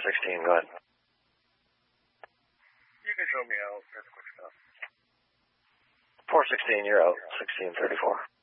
416, go ahead. You can show me out. That's quick stuff. 416, you're out. 1634.